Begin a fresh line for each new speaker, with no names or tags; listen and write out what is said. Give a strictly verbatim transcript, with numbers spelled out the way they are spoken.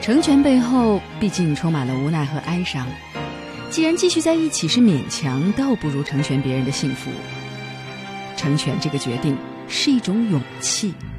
成全背后毕竟充满了无奈和哀伤。既然继续在一起是勉强，倒不如成全别人的幸福。成全这个决定是一种勇气。